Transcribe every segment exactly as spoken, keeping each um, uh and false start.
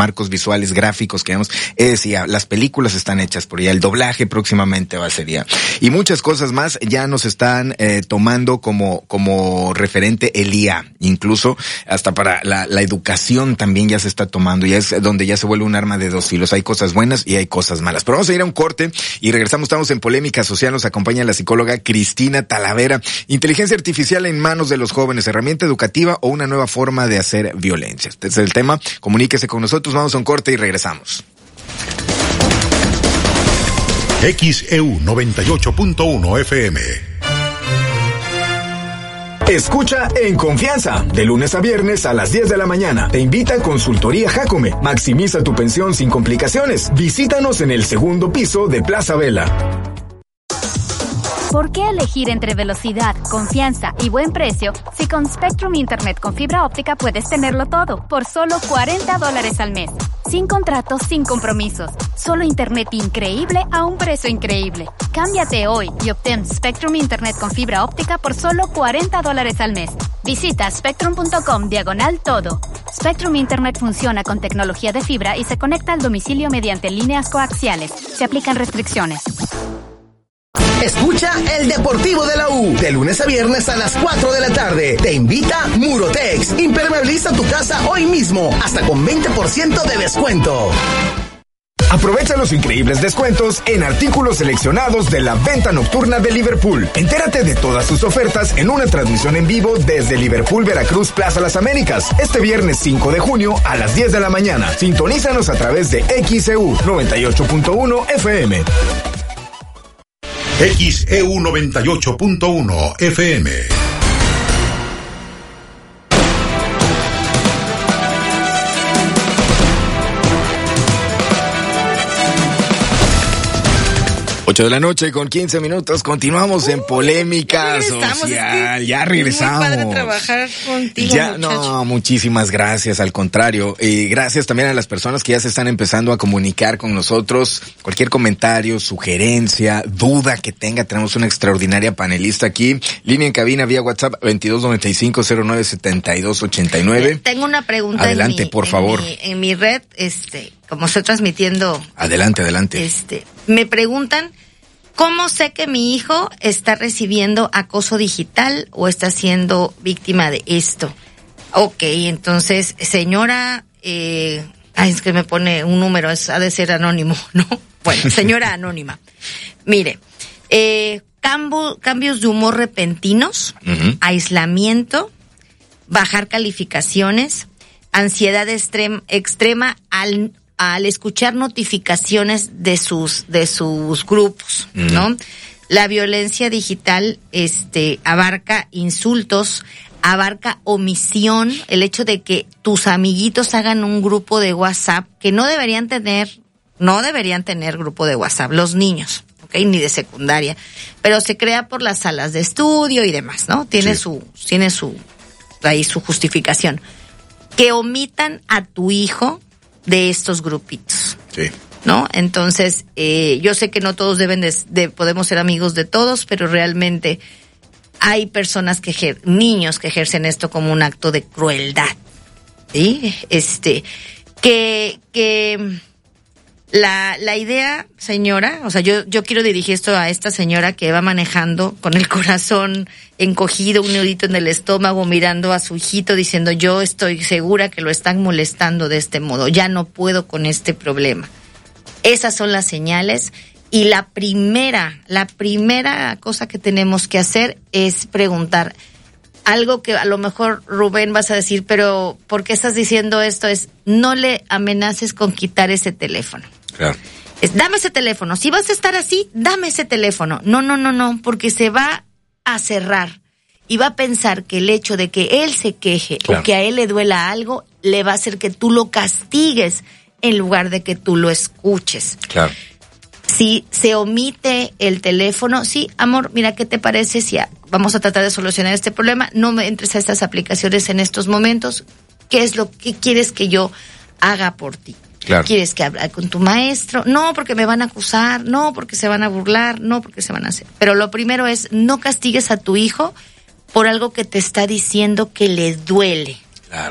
marcos visuales, gráficos que vemos, es ya, las películas están hechas por ella, el doblaje próximamente va a ser ya. Y muchas cosas más ya nos están eh, tomando como, como referente el I A. Incluso hasta para la, la educación también ya se está tomando, ya es donde ya se vuelve un arma de dos filos. Hay cosas buenas y hay cosas malas. Pero vamos a ir a un corte y regresamos. Estamos en Polémica Social. Nos acompaña la psicóloga Cristina Talavera. Inteligencia artificial en manos de los jóvenes, herramienta educativa o una nueva forma de hacer violencia. Este es el tema. Comuníquese con nosotros. Vamos a un corte y regresamos. X E U noventa y ocho punto uno F M. Escucha En Confianza, de lunes a viernes a las diez de la mañana. Te invita a Consultoría Jacome. Maximiza tu pensión sin complicaciones. Visítanos en el segundo piso de Plaza Vela. ¿Por qué elegir entre velocidad, confianza y buen precio si con Spectrum Internet con fibra óptica puedes tenerlo todo por solo cuarenta dólares al mes? Sin contratos, sin compromisos. Solo internet increíble a un precio increíble. Cámbiate hoy y obtén Spectrum Internet con fibra óptica por solo cuarenta dólares al mes. Visita spectrum.com diagonal todo. Spectrum Internet funciona con tecnología de fibra y se conecta al domicilio mediante líneas coaxiales. Se aplican restricciones. Escucha El Deportivo de la U, de lunes a viernes a las cuatro de la tarde. Te invita Murotex. Impermeabiliza tu casa hoy mismo, hasta con veinte por ciento de descuento. Aprovecha los increíbles descuentos en artículos seleccionados de la venta nocturna de Liverpool. Entérate de todas sus ofertas en una transmisión en vivo desde Liverpool Veracruz Plaza Las Américas, este viernes cinco de junio a las diez de la mañana. Sintonízanos a través de X E U noventa y ocho punto uno F M. X E U noventa y ocho punto uno F M. ocho de la noche con quince minutos. Continuamos en Polémica uh, Social. Ya regresamos. Es muy padre trabajar contigo, ya, muchacho. No, muchísimas gracias. Al contrario. Y gracias también a las personas que ya se están empezando a comunicar con nosotros. Cualquier comentario, sugerencia, duda que tenga. Tenemos una extraordinaria panelista aquí. Línea en cabina vía WhatsApp veintidós noventa y cinco cero nueve setenta y dos ochenta y nueve. Tengo una pregunta. Adelante, en mi, por en favor. Mi, en mi red, este, como estoy transmitiendo. Adelante, adelante. Este, me preguntan, ¿cómo sé que mi hijo está recibiendo acoso digital o está siendo víctima de esto? Ok, entonces, señora, eh, ay, es que me pone un número, es, ha de ser anónimo, ¿no? Bueno, señora anónima. Mire, eh, cambio, cambios de humor repentinos, uh-huh. aislamiento, bajar calificaciones, ansiedad extrema, extrema al al escuchar notificaciones de sus de sus grupos, mm. ¿no? La violencia digital este abarca insultos, abarca omisión, el hecho de que tus amiguitos hagan un grupo de WhatsApp que no deberían tener, no deberían tener grupo de WhatsApp los niños, ¿ok? Ni de secundaria, pero se crea por las salas de estudio y demás, ¿no? Tiene sí. su tiene su ahí su justificación. Que omitan a tu hijo de estos grupitos, sí, ¿no? Entonces, eh, yo sé que no todos deben de, de, podemos ser amigos de todos, pero realmente hay personas que ejer, niños que ejercen esto como un acto de crueldad, ¿sí? Este, que, que la, la idea, señora, o sea, yo, yo quiero dirigir esto a esta señora que va manejando con el corazón encogido, un nudito en el estómago, mirando a su hijito, diciendo, yo estoy segura que lo están molestando de este modo, ya no puedo con este problema. Esas son las señales, y la primera, la primera cosa que tenemos que hacer es preguntar, algo que a lo mejor, Rubén, vas a decir, pero ¿por qué estás diciendo esto? Es, no le amenaces con quitar ese teléfono. Claro. Es, dame ese teléfono. Si vas a estar así, dame ese teléfono. No, no, no, no, porque se va a cerrar y va a pensar que el hecho de que él se queje, claro, o que a él le duela algo, le va a hacer que tú lo castigues en lugar de que tú lo escuches. Claro. Si se omite el teléfono, sí, amor, mira, ¿qué te parece si vamos a tratar de solucionar este problema? No me entres a estas aplicaciones en estos momentos. ¿Qué es lo que quieres que yo haga por ti? Claro. ¿Quieres que hable con tu maestro? No, porque me van a acusar, no, porque se van a burlar, no, porque se van a hacer. Pero lo primero es, no castigues a tu hijo por algo que te está diciendo que le duele. Claro.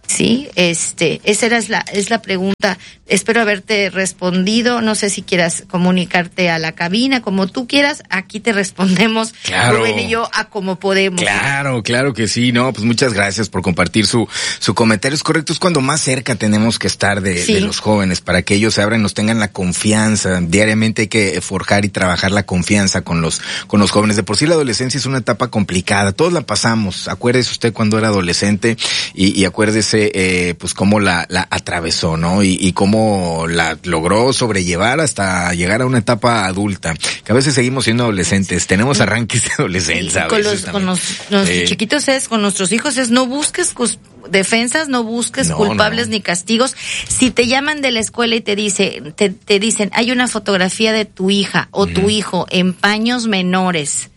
Sí, este, esa era la, es la pregunta. Espero haberte respondido. No sé si quieras comunicarte a la cabina, como tú quieras. Aquí te respondemos, claro. Rubén y yo, a como podemos. Claro, claro que sí. No, pues muchas gracias por compartir su, su comentario. Es correcto, es cuando más cerca tenemos que estar de, sí. de los jóvenes, para que ellos se abran y nos tengan la confianza. Diariamente hay que forjar y trabajar la confianza con los, con los jóvenes. De por sí la adolescencia es una etapa complicada. Todos la pasamos. Acuérdese usted cuando era adolescente y, y acuérdese Eh, pues cómo la, la atravesó, ¿no? Y, y cómo la logró sobrellevar hasta llegar a una etapa adulta, que a veces seguimos siendo adolescentes, tenemos arranques de adolescencia. Sí, con los, con los, los eh, chiquitos es, con nuestros hijos es, no busques cus, defensas, no busques no, culpables no. ni castigos. Si te llaman de la escuela y te dice, te, te dicen, hay una fotografía de tu hija o mm. tu hijo en paños menores,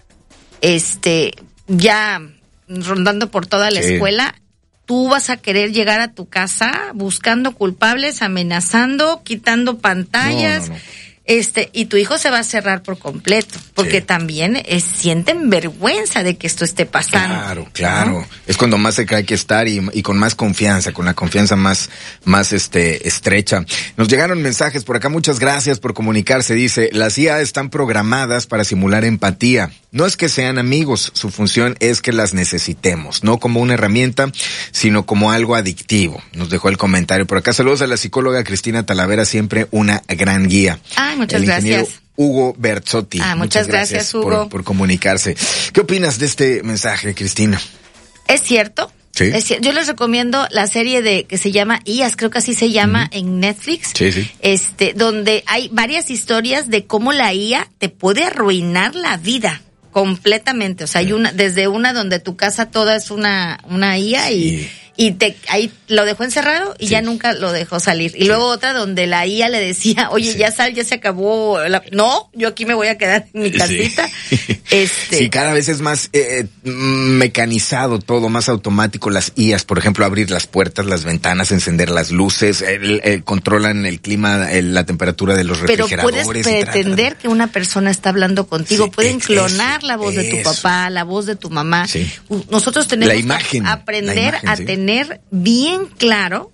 este, ya rondando por toda la sí. escuela, tú vas a querer llegar a tu casa buscando culpables, amenazando, quitando pantallas, no, no, no. este, y tu hijo se va a cerrar por completo, porque sí. también es, sienten vergüenza de que esto esté pasando. Claro, claro. ¿No? Es cuando más se hay que estar y, y con más confianza, con la confianza más, más este, estrecha. Nos llegaron mensajes por acá, muchas gracias por comunicarse. Dice, las I A están programadas para simular empatía. No es que sean amigos, su función es que las necesitemos, no como una herramienta, sino como algo adictivo. Nos dejó el comentario por acá. Saludos a la psicóloga Cristina Talavera, siempre una gran guía. Ah, muchas el gracias. Hugo Berzotti. Ah, muchas, muchas gracias, gracias Hugo. Por, por comunicarse. ¿Qué opinas de este mensaje, Cristina? Es cierto. Sí. Es cierto. Yo les recomiendo la serie de que se llama I A S, creo que así se llama uh-huh. en Netflix. Sí, sí. Este, donde hay varias historias de cómo la I A te puede arruinar la vida. Completamente, o sea, hay una, desde una donde tu casa toda es una, una I A y, sí. y te, ahí lo dejó encerrado y sí. ya nunca lo dejó salir. Y sí. luego otra donde la I A le decía, oye, sí. ya sal, ya se acabó la, no, yo aquí me voy a quedar en mi casita. Sí, este. sí, cada vez es más, eh, mecanizado todo, más automático. Las I As, por ejemplo, abrir las puertas, las ventanas, encender las luces, el, el, controlan el clima, el, la temperatura de los refrigeradores. Pero puedes pretender que una persona está hablando contigo, sí, pueden clonar la voz eso. de tu papá, la voz de tu mamá. Sí. Nosotros tenemos la imagen, que aprender la imagen, a sí. tener bien claro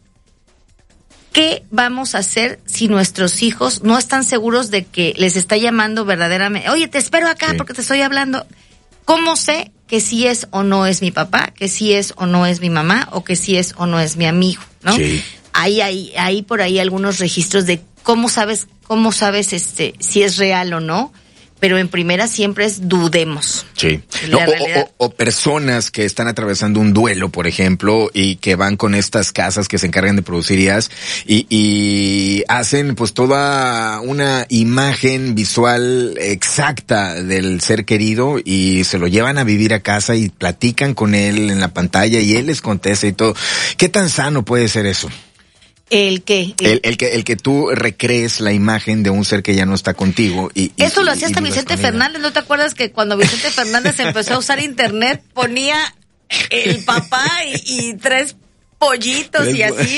qué vamos a hacer si nuestros hijos no están seguros de que les está llamando verdaderamente. Oye, te espero acá sí. porque te estoy hablando. ¿Cómo sé que sí es o no es mi papá, que sí es o no es mi mamá, o que sí es o no es mi amigo, ¿no? Sí. Hay, hay, hay por ahí algunos registros de cómo sabes, cómo sabes este si es real o no. Pero en primera siempre es dudemos. Sí. No, o, o, o personas que están atravesando un duelo, por ejemplo, y que van con estas casas que se encargan de producir I As y, y hacen pues toda una imagen visual exacta del ser querido y se lo llevan a vivir a casa y platican con él en la pantalla y él les contesta y todo. ¿Qué tan sano puede ser eso? ¿El qué? El, el que el que tú recrees la imagen de un ser que ya no está contigo. Y, y Eso lo hacía hasta Vicente Fernández. ¿No te acuerdas que cuando Vicente Fernández empezó a usar internet ponía el papá y, y tres pollitos y así?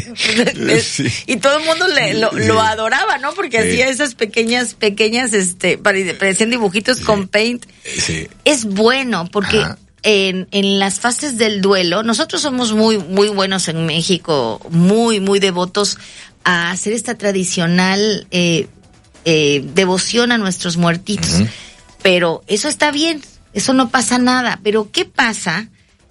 Sí. Y todo el mundo le, lo, sí. lo adoraba, ¿no? Porque sí. hacía esas pequeñas, pequeñas, este, parecían dibujitos sí. con paint. Sí. Es bueno porque... Ajá. En, en las fases del duelo, nosotros somos muy, muy buenos en México, muy, muy devotos a hacer esta tradicional eh, eh, devoción a nuestros muertitos. Uh-huh. Pero eso está bien, eso no pasa nada. Pero ¿qué pasa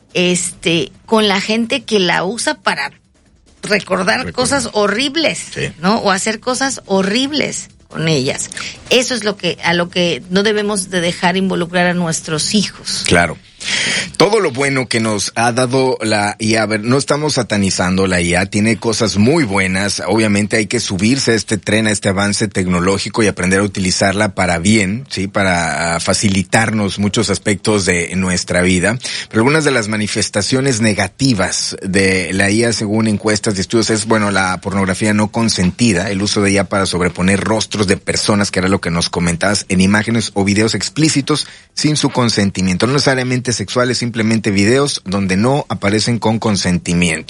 este con la gente que la usa para recordar Recuerdo. cosas horribles, sí. ¿no? O hacer cosas horribles con ellas. Eso es lo que a lo que no debemos de dejar involucrar a nuestros hijos. Claro. Todo lo bueno que nos ha dado la I A, a ver, no estamos satanizando la I A, tiene cosas muy buenas, obviamente hay que subirse a este tren, a este avance tecnológico y aprender a utilizarla para bien, sí, para facilitarnos muchos aspectos de nuestra vida, pero algunas de las manifestaciones negativas de la I A según encuestas y estudios es, bueno, la pornografía no consentida, el uso de I A para sobreponer rostros de personas, que era lo que nos comentabas, en imágenes o videos explícitos sin su consentimiento, no necesariamente sexuales, simplemente videos donde no aparecen con consentimiento.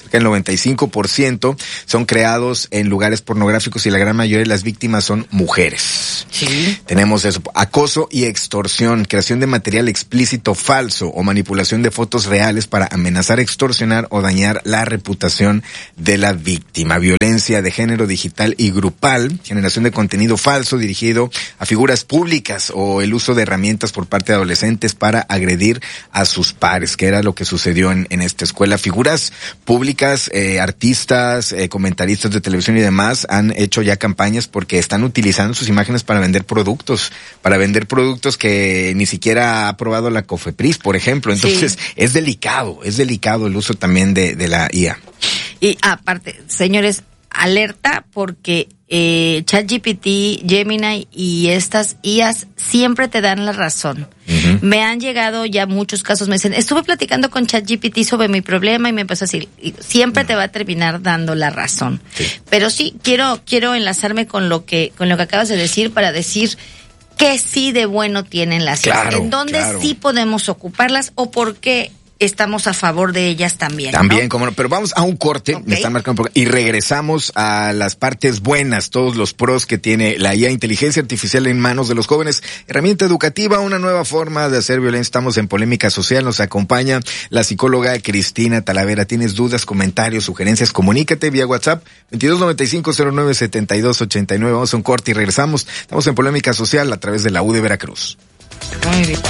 que el noventa y cinco por ciento son creados en lugares pornográficos y la gran mayoría de las víctimas son mujeres. Sí. Tenemos eso, acoso y extorsión, creación de material explícito falso o manipulación de fotos reales para amenazar, extorsionar o dañar la reputación de la víctima, violencia de género digital y grupal, generación de contenido falso dirigido a figuras públicas o el uso de herramientas por parte de adolescentes para agredir a sus pares, que era lo que sucedió en, en esta escuela. Figuras públicas, eh, artistas, eh, comentaristas de televisión y demás han hecho ya campañas porque están utilizando sus imágenes para vender productos, para vender productos que ni siquiera ha aprobado la COFEPRIS, por ejemplo. Entonces, sí. es delicado, es delicado el uso también de, de la I A. Y aparte, señores, alerta porque eh, ChatGPT, Gemini y estas I As siempre te dan la razón. Uh-huh. Me han llegado ya muchos casos, me dicen, estuve platicando con ChatGPT sobre mi problema y me empezó a decir, siempre uh-huh. te va a terminar dando la razón. Sí. Pero sí, quiero quiero enlazarme con lo que con lo que acabas de decir para decir qué sí de bueno tienen las I As, claro, en dónde claro. sí podemos ocuparlas o por qué estamos a favor de ellas también. También, ¿no? como no, pero vamos a un corte, okay. me están marcando un poco, y regresamos a las partes buenas, todos los pros que tiene la I A, inteligencia artificial en manos de los jóvenes, herramienta educativa, una nueva forma de hacer violencia. Estamos en Polémica Social, nos acompaña la psicóloga Cristina Talavera. ¿Tienes dudas, comentarios, sugerencias? Comunícate vía WhatsApp, veintidós noventa y cinco cero nueve setenta y dos ochenta y nueve. Vamos a un corte y regresamos. Estamos en Polémica Social a través de la U de Veracruz. Muy bien.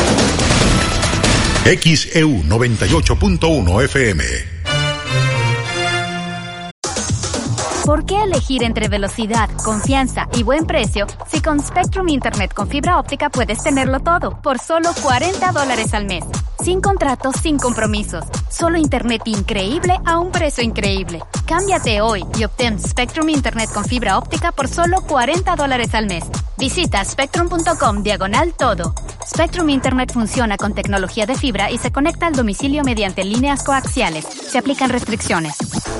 X E U noventa y ocho punto uno F M. ¿Por qué elegir entre velocidad, confianza y buen precio si con Spectrum Internet con fibra óptica puedes tenerlo todo por solo cuarenta dólares al mes? Sin contratos, sin compromisos. Solo internet increíble a un precio increíble. Cámbiate hoy y obtén Spectrum Internet con fibra óptica por solo cuarenta dólares al mes. Visita spectrum.com diagonal todo. Spectrum Internet funciona con tecnología de fibra y se conecta al domicilio mediante líneas coaxiales. Se aplican restricciones.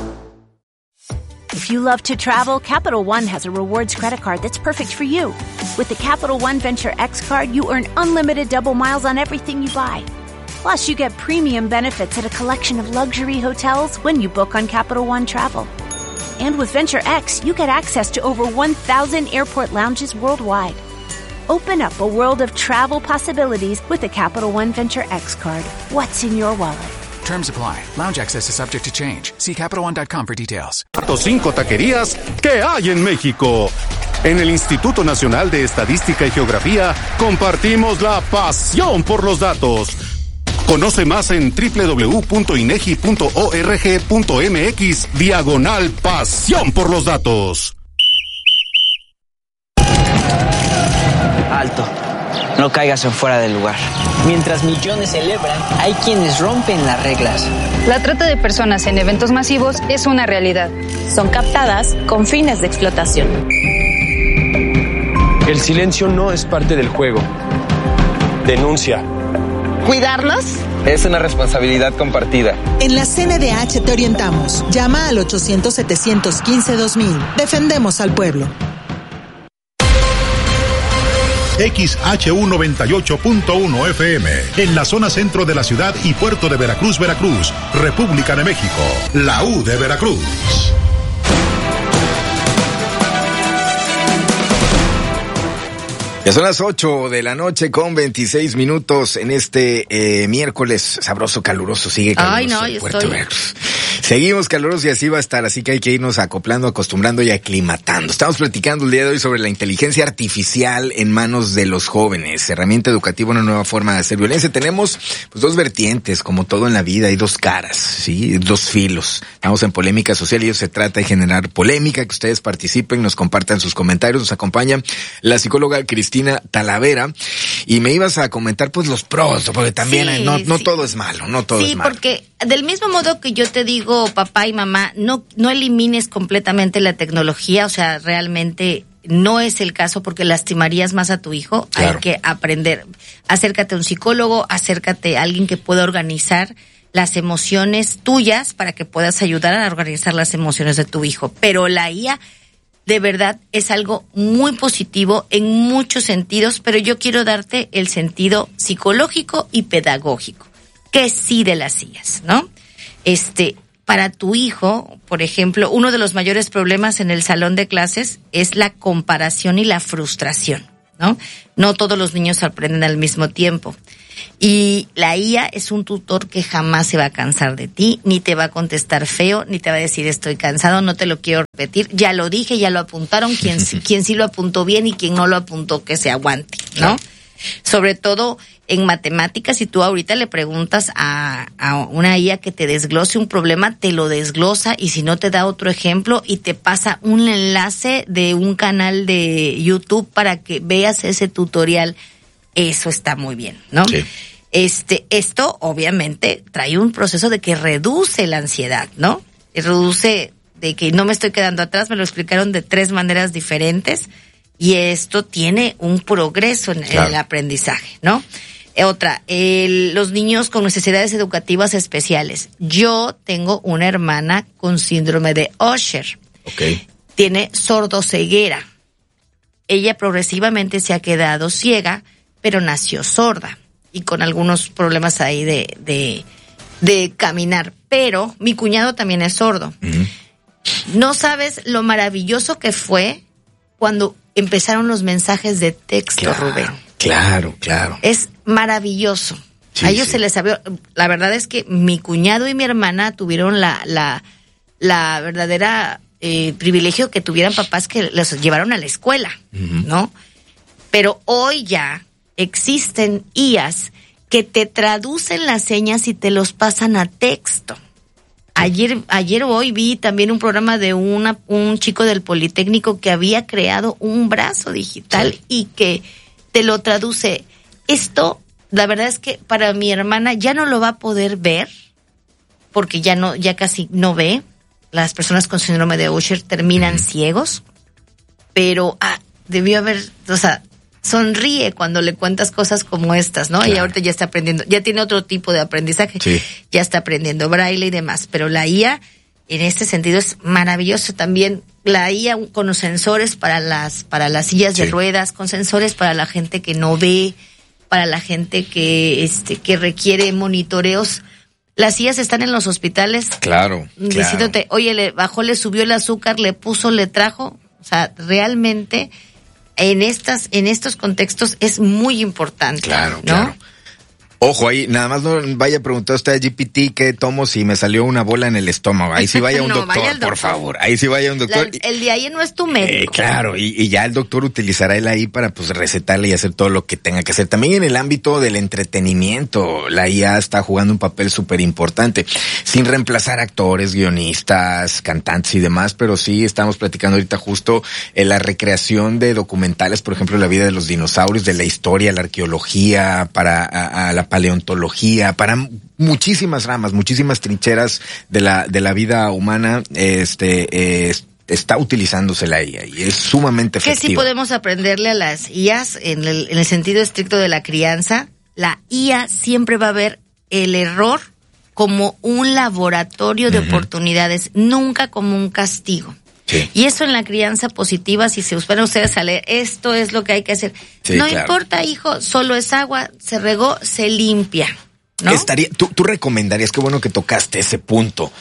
If you love to travel, Capital One has a rewards credit card that's perfect for you. With the Capital One Venture X card, you earn unlimited double miles on everything you buy. Plus, you get premium benefits at a collection of luxury hotels when you book on Capital One Travel. And with Venture X, you get access to over one thousand airport lounges worldwide. Open up a world of travel possibilities with the Capital One Venture X card. What's in your wallet? Terms apply. Lounge access is subject to change. See Capital One dot com for details. Cinco taquerías que hay en México. En el Instituto Nacional de Estadística y Geografía compartimos la pasión por los datos. Conoce más en doble u doble u doble u punto inegi punto org punto mx diagonal pasión por los datos. Alto. No caigas en fuera del lugar. Mientras millones celebran, hay quienes rompen las reglas. La trata de personas en eventos masivos es una realidad. Son captadas con fines de explotación. El silencio no es parte del juego. Denuncia. ¿Cuidarnos? Es una responsabilidad compartida. En la C N D H te orientamos. Llama al ochocientos, setecientos quince, dos mil. Defendemos al pueblo. X H U noventa y ocho punto uno F M, en la zona centro de la ciudad y puerto de Veracruz, Veracruz, República de México, la U de Veracruz. Ya son las ocho de la noche con veintiséis minutos en este eh, miércoles sabroso, caluroso, sigue caluroso. Ay, no, yo Puerto estoy... Veracruz. Seguimos calurosos y así va a estar, así que hay que irnos acoplando, acostumbrando y aclimatando. Estamos platicando el día de hoy sobre la inteligencia artificial en manos de los jóvenes, herramienta educativa, una nueva forma de hacer violencia. Tenemos pues dos vertientes, como todo en la vida, hay dos caras, sí, dos filos. Estamos en Polémica Social y eso se trata de generar polémica, que ustedes participen, nos compartan sus comentarios. Nos acompaña la psicóloga Cristina Talavera y me ibas a comentar pues los pros, porque también sí, hay, no, no sí. todo es malo, no todo sí, es malo. Sí, porque del mismo modo que yo te digo, papá y mamá, no, no elimines completamente la tecnología, o sea, realmente no es el caso porque lastimarías más a tu hijo. Claro. Hay que aprender. Acércate a un psicólogo, acércate a alguien que pueda organizar las emociones tuyas para que puedas ayudar a organizar las emociones de tu hijo. Pero la I A de verdad es algo muy positivo en muchos sentidos, pero yo quiero darte el sentido psicológico y pedagógico, que sí de las I As, ¿no? Este, para tu hijo, por ejemplo, uno de los mayores problemas en el salón de clases es la comparación y la frustración, ¿no? No todos los niños aprenden al mismo tiempo. Y la I A es un tutor que jamás se va a cansar de ti, ni te va a contestar feo, ni te va a decir estoy cansado, no te lo quiero repetir, ya lo dije, ya lo apuntaron, quien, quien sí lo apuntó bien y quien no lo apuntó que se aguante, ¿no? Sobre todo en matemáticas, si tú ahorita le preguntas a, a una I A que te desglose un problema, te lo desglosa, y si no te da otro ejemplo y te pasa un enlace de un canal de YouTube para que veas ese tutorial. Eso está muy bien, ¿no? Sí. Este, esto obviamente trae un proceso de que reduce la ansiedad, ¿no? Reduce de que no me estoy quedando atrás, me lo explicaron de tres maneras diferentes, y esto tiene un progreso en, claro. en el aprendizaje, ¿no? Otra, el, los niños con necesidades educativas especiales. Yo tengo una hermana con síndrome de Usher. Okay. Tiene sordoceguera. Ella progresivamente se ha quedado ciega, pero nació sorda y con algunos problemas ahí de, de, de caminar. Pero mi cuñado también es sordo. Uh-huh. No sabes lo maravilloso que fue cuando empezaron los mensajes de texto, claro, Rubén. Claro, claro. Es maravilloso. Sí, a ellos sí. se les abrió. La verdad es que mi cuñado y mi hermana tuvieron la, la, la verdadera eh, privilegio que tuvieran papás que los llevaron a la escuela, uh-huh. ¿no? Pero hoy ya existen I As que te traducen las señas y te los pasan a texto. Ayer, ayer o hoy vi también un programa de una, un chico del Politécnico que había creado un brazo digital sí. y que te lo traduce. Esto, la verdad es que para mi hermana ya no lo va a poder ver, porque ya no, ya casi no ve. Las personas con síndrome de Usher terminan uh-huh. ciegos, pero ah, debió haber, o sea, sonríe cuando le cuentas cosas como estas, ¿no? Claro. Y ahorita ya está aprendiendo, ya tiene otro tipo de aprendizaje, sí. ya está aprendiendo braille y demás, pero la I A en este sentido es maravilloso también. La I A con los sensores para las para las sillas sí. de ruedas, con sensores para la gente que no ve, para la gente que este que requiere monitoreos. Las I As están en los hospitales. Claro. Diciéndote, claro. oye, le bajó, le subió el azúcar, le puso, le trajo. O sea, realmente en estas, en estos contextos es muy importante. Claro, ¿no? claro. Ojo ahí, nada más no vaya a preguntar usted a G P T qué tomo si me salió una bola en el estómago. Ahí sí vaya un no, doctor, vaya doctor, por favor. Ahí sí vaya un doctor. La, el de ahí no es tu médico. Eh, claro, y, y ya el doctor utilizará él ahí para pues recetarle y hacer todo lo que tenga que hacer. También en el ámbito del entretenimiento, la I A está jugando un papel súper importante, sin reemplazar actores, guionistas, cantantes y demás, pero sí estamos platicando ahorita justo en la recreación de documentales, por ejemplo, la vida de los dinosaurios, de la historia, la arqueología, para a, a la paleontología, para muchísimas ramas, muchísimas trincheras de la de la vida humana, este eh, está utilizándose la I A y es sumamente efectiva. ¿Qué sí podemos aprenderle a las I As en el, en el sentido estricto de la crianza? La I A siempre va a ver el error como un laboratorio de uh-huh. oportunidades, nunca como un castigo. Sí. Y eso en la crianza positiva, si se esperan ustedes a leer, esto es lo que hay que hacer. Sí, no claro. importa, hijo, solo es agua, se regó, se limpia, ¿no? Estaría, tú, tú recomendarías, qué bueno que tocaste ese punto,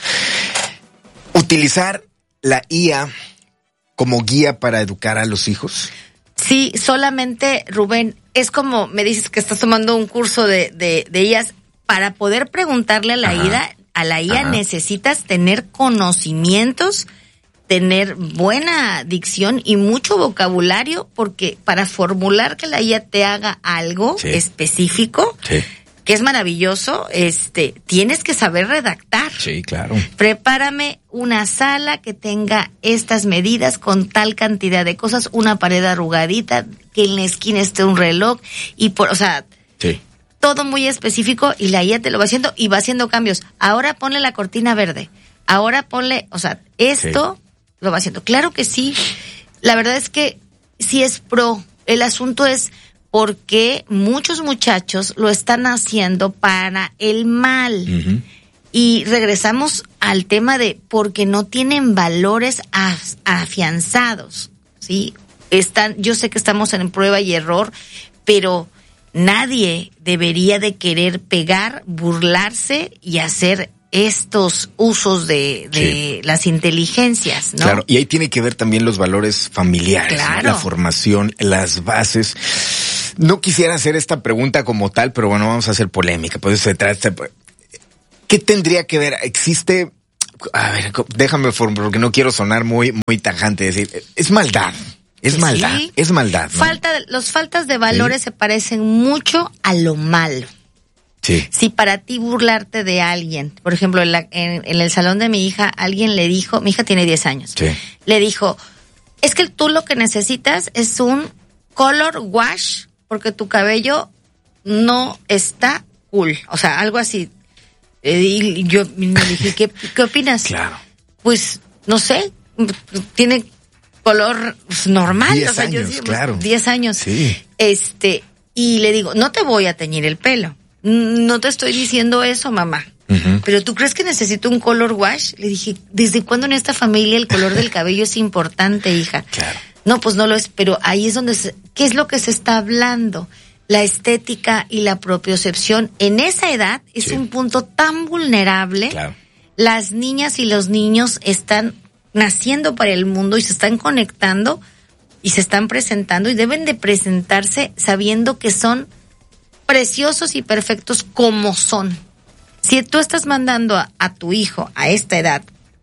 utilizar la I A como guía para educar a los hijos. Sí, solamente, Rubén, es como me dices que estás tomando un curso de, de, de I As, para poder preguntarle a la I A, a la I A Ajá. necesitas tener conocimientos, tener buena dicción y mucho vocabulario, porque para formular que la I A te haga algo sí. específico, sí. que es maravilloso, este, tienes que saber redactar. Sí, claro. Prepárame una sala que tenga estas medidas con tal cantidad de cosas, una pared arrugadita, que en la esquina esté un reloj y por, o sea, sí. todo muy específico, y la I A te lo va haciendo y va haciendo cambios. Ahora ponle la cortina verde. Ahora ponle, o sea, esto sí. lo va haciendo. Claro que sí. La verdad es que sí es pro. El asunto es porque muchos muchachos lo están haciendo para el mal. Uh-huh. Y regresamos al tema de porque no tienen valores af- afianzados, ¿sí? Están, yo sé que estamos en prueba y error, pero nadie debería de querer pegar, burlarse y hacer estos usos de, de sí. las inteligencias, ¿no? Claro, y ahí tiene que ver también los valores familiares, claro. ¿no? La formación, las bases. No quisiera hacer esta pregunta como tal, pero bueno, vamos a hacer polémica. Pues se trata. ¿Qué tendría que ver? Existe, a ver, déjame porque no quiero sonar muy, muy tajante, decir, es maldad. Es sí. maldad, es maldad, ¿no? Falta, los faltas de valores ¿sí? se parecen mucho a lo malo. Sí. Si para ti burlarte de alguien, por ejemplo, en, la, en, en el salón de mi hija, alguien le dijo, mi hija tiene diez años, sí. le dijo, es que tú lo que necesitas es un color wash porque tu cabello no está cool. O sea, algo así. Y yo me dije, ¿qué, qué opinas? Claro. Pues, no sé, tiene color normal. Diez o sea, años, yo digo, claro. Diez años. Sí. Este, y le digo, no te voy a teñir el pelo. No te estoy diciendo eso, mamá. Uh-huh. Pero ¿tú crees que necesito un color wash? Le dije, ¿desde cuándo en esta familia el color del cabello es importante, hija? Claro. No, pues no lo es, pero ahí es donde, se, ¿qué es lo que se está hablando? La estética y la propiocepción. En esa edad es sí. un punto tan vulnerable. Claro. Las niñas y los niños están naciendo para el mundo y se están conectando y se están presentando y deben de presentarse sabiendo que son preciosos y perfectos como son. Si tú estás mandando a, a tu hijo a esta edad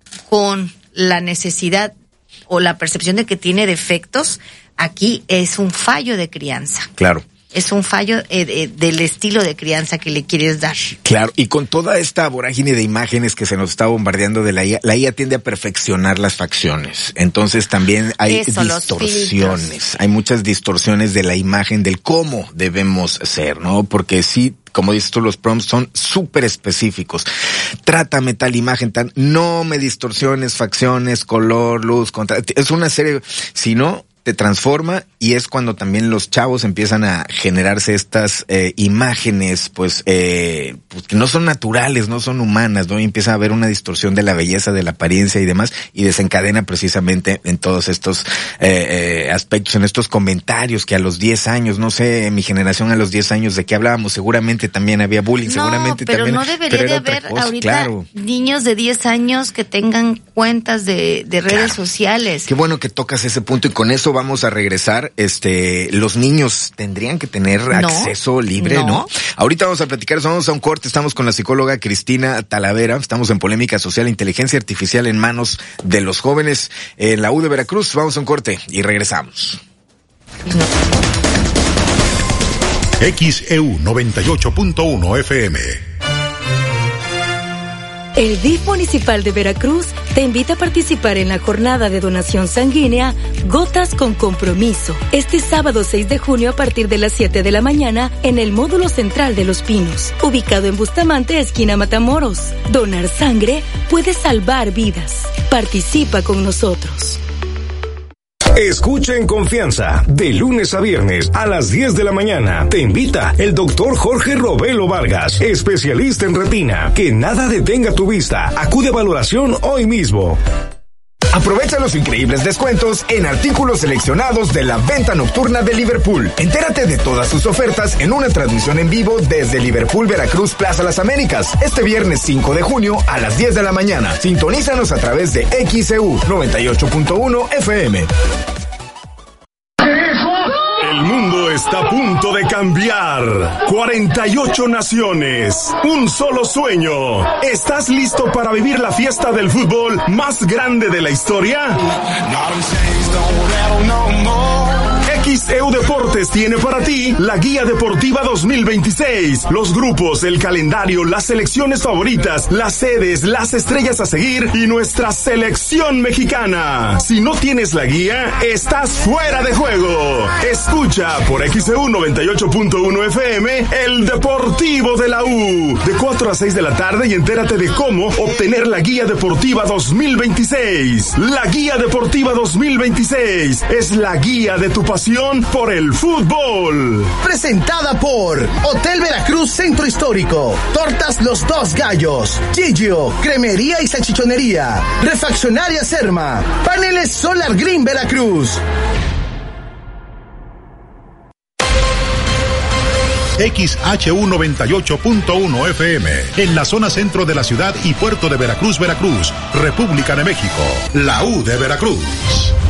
con la necesidad o la percepción de que tiene defectos, aquí es un fallo de crianza. Claro. Es un fallo eh, de, del estilo de crianza que le quieres dar. Claro, y con toda esta vorágine de imágenes que se nos está bombardeando de la I A, la I A tiende a perfeccionar las facciones. Entonces también hay Eso, distorsiones. Hay muchas distorsiones de la imagen, del cómo debemos ser, ¿no? Porque sí, como dices tú, los prompts son súper específicos. Trátame tal imagen, tal, no me distorsiones, facciones, color, luz, contra, es una serie, si no, te transforma, y es cuando también los chavos empiezan a generarse estas eh, imágenes, pues, eh, pues, que no son naturales, no son humanas, ¿no? Y empieza a haber una distorsión de la belleza, de la apariencia y demás, y desencadena precisamente en todos estos eh, eh, aspectos, en estos comentarios que a los diez años, no sé, en mi generación a los diez años de qué hablábamos, seguramente también había bullying, no, seguramente pero también. No debería pero de haber cosa, ahorita claro. niños de diez años que tengan cuentas de, de redes claro. sociales. Qué bueno que tocas ese punto, y con eso vamos a regresar. Este, los niños tendrían que tener no, acceso libre, ¿no? ¿no? Ahorita vamos a platicar, vamos a un corte, estamos con la psicóloga Cristina Talavera, estamos en Polémica Social, Inteligencia Artificial en manos de los jóvenes en la U de Veracruz. Vamos a un corte y regresamos. No. X E U noventa y ocho punto uno F M. El D I F Municipal de Veracruz te invita a participar en la jornada de donación sanguínea Gotas con Compromiso, este sábado seis de junio a partir de las siete de la mañana en el módulo central de Los Pinos, ubicado en Bustamante, esquina Matamoros. Donar sangre puede salvar vidas. Participa con nosotros. Escucha en confianza, de lunes a viernes a las diez de la mañana. Te invita el doctor Jorge Robelo Vargas, especialista en retina. Que nada detenga tu vista. Acude a valoración hoy mismo. Aprovecha los increíbles descuentos en artículos seleccionados de la venta nocturna de Liverpool. Entérate de todas sus ofertas en una transmisión en vivo desde Liverpool Veracruz Plaza Las Américas, este viernes cinco de junio a las diez de la mañana. Sintonízanos a través de X E U noventa y ocho punto uno F M. El mundo está a punto de cambiar. cuarenta y ocho naciones, un solo sueño. ¿Estás listo para vivir la fiesta del fútbol más grande de la historia? X E U Deportes tiene para ti la Guía Deportiva dos mil veintiséis. Los grupos, el calendario, las selecciones favoritas, las sedes, las estrellas a seguir y nuestra selección mexicana. Si no tienes la guía, estás fuera de juego. Escucha por X E U noventa y ocho punto uno F M el Deportivo de la U. De cuatro a seis de la tarde y entérate de cómo obtener la Guía Deportiva dos mil veintiséis. La Guía Deportiva dos mil veintiséis es la guía de tu pasión por el fútbol. Presentada por Hotel Veracruz Centro Histórico, Tortas Los Dos Gallos, Gigio, Cremería y Salchichonería, Refaccionaria Serma, Paneles Solar Green Veracruz. X H U noventa y ocho punto uno F M, en la zona centro de la ciudad y puerto de Veracruz, Veracruz, República de México, la U de Veracruz.